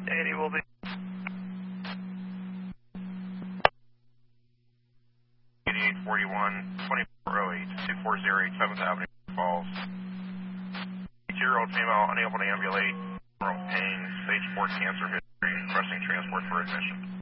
Danny will be. 8841 2408 2408 7th Avenue, Falls. 8-year-old female unable to ambulate, pain, stage 4 cancer history, requesting transport for admission.